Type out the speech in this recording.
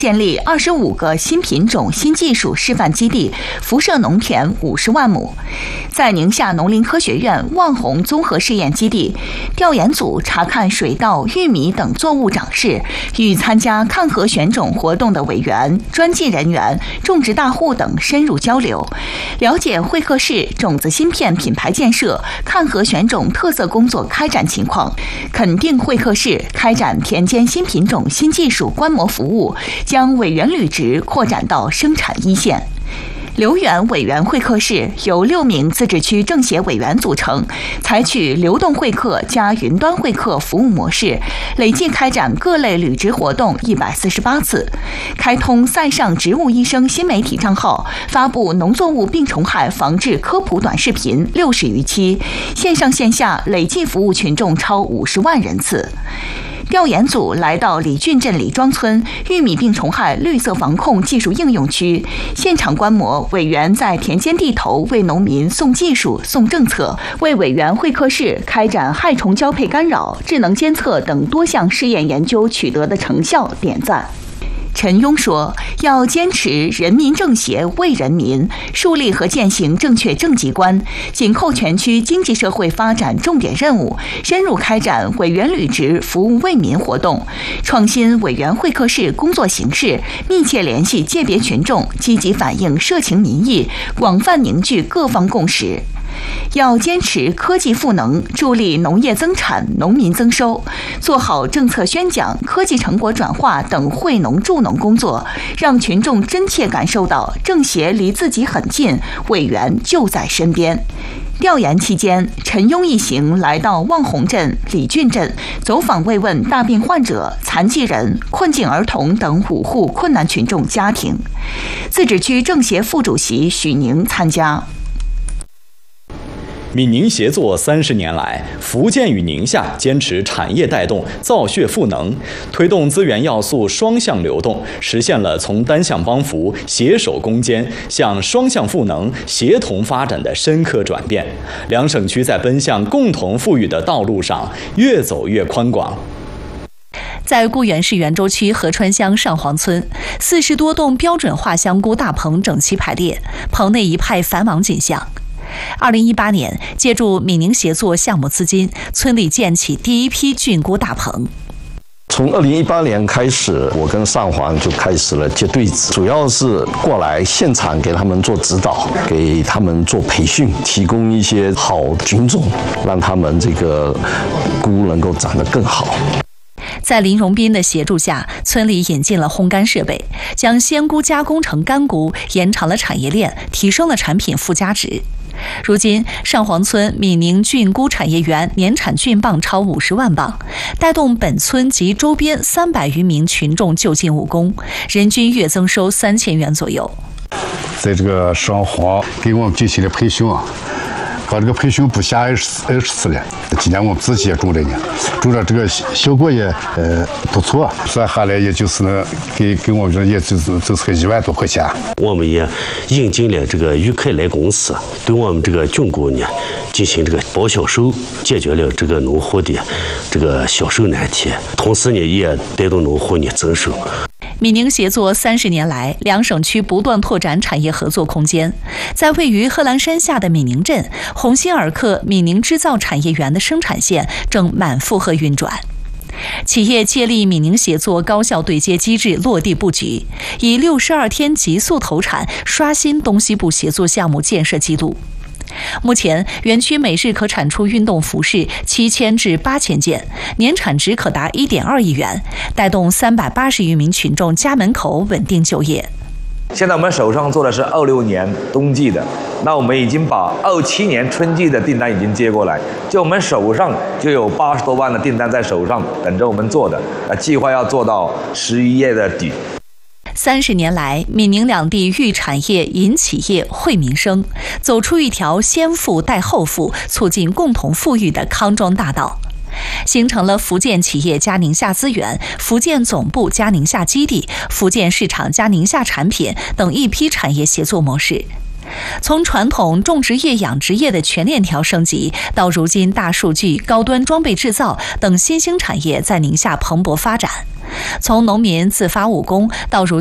建立25个新品种新技术示范基地，辐射农田50万亩。在宁夏农林科学院望红综合试验基地，调研组查看水稻、玉米等作物长势，与参加抗核选种活动的委员、专技人员、种植大户等深入交流，了解会客室种子芯片品牌建设、抗核选种特色工作开展情况，肯定会客室开展田间新品种新技术观摩服务，将委员履职扩展到生产一线。留园委员会客室由6名自治区政协委员组成，采取流动会客加云端会客服务模式，累计开展各类履职活动148次，开通塞上植物医生新媒体账号，发布农作物病虫害防治科普短视频60余期，线上线下累计服务群众超50万人次。调研组来到李郡镇李庄村玉米病虫害绿色防控技术应用区，现场观摩委员在田间地头为农民送技术、送政策，为委员会客室开展害虫交配干扰、智能监测等多项试验研究取得的成效点赞。陈庸说，要坚持人民政协为人民，树立和践行正确政绩观，紧扣全区经济社会发展重点任务，深入开展委员履职服务为民活动，创新委员会客室工作形式，密切联系界别群众，积极反映社情民意，广泛凝聚各方共识。要坚持科技赋能，助力农业增产、农民增收，做好政策宣讲、科技成果转化等惠农助农工作，让群众真切感受到政协离自己很近，委员就在身边。调研期间，陈庸一行来到望红镇、李郡镇，走访慰问大病患者、残疾人、困境儿童等5户困难群众家庭。自治区政协副主席许宁参加。 闽宁协作30年来，福建与宁夏坚持产业带动、造血赋能，推动资源要素双向流动，实现了从单向帮扶、携手攻坚向双向赋能、协同发展的深刻转变。两省区在奔向共同富裕的道路上越走越宽广。 在固原市元州区合川乡上黄村，40多栋标准化香菇大棚整齐排列，棚内一派繁忙景象。2018年，借助闽宁协作项目资金，村里建起第一批菌菇大棚。 从2018年开始，我跟上环就开始了接对子，主要是过来现场给他们做指导，给他们做培训，提供一些好菌种，让他们这个菇能够长得更好。 在林荣斌的协助下，村里引进了烘干设备，将鲜菇加工成干菇，延长了产业链，提升了产品附加值。如今，上黄村闽宁菌菇产业园年产菌磅超50万磅，带动本村及周边300余名群众就近务工，人均月增收3000元左右。 在这个上黄给我们进行了培训啊，把这个培训不下20次了。今年我们自己也种了呢，种了这个效果也不错，算下来也就是呢给我们这也就是个1万多块钱。 我们也引进了这个裕凯莱公司，对我们这个菌菇呢进行这个保销售，解决了这个农户的这个销售难题，同时呢也带动农户呢增收。 闽宁协作30年来，两省区不断拓展产业合作空间。在位于贺兰山下的闽宁镇，鸿星尔克闽宁制造产业园的生产线正满负荷运转。企业借力闽宁协作高效对接机制落地布局，以62天急速投产，刷新东西部协作项目建设纪录。目前，园区每日可产出运动服饰7000至8000件，年产值可达1.2亿元，带动380余名群众家门口稳定就业。 现在我们手上做的是26年冬季的，那我们已经把27年春季的订单已经接过来，就我们手上就有80多万的订单在手上等着我们做的，计划要做到11月的底。 30年来，闽宁两地育产业、引企业、惠民生，走出一条先富带后富、促进共同富裕的康庄大道，形成了福建企业加宁夏资源、福建总部加宁夏基地、福建市场加宁夏产品等一批产业协作模式。从传统种植业、养殖业的全链条升级，到如今大数据、高端装备制造等新兴产业在宁夏蓬勃发展。 从农民自发务工到如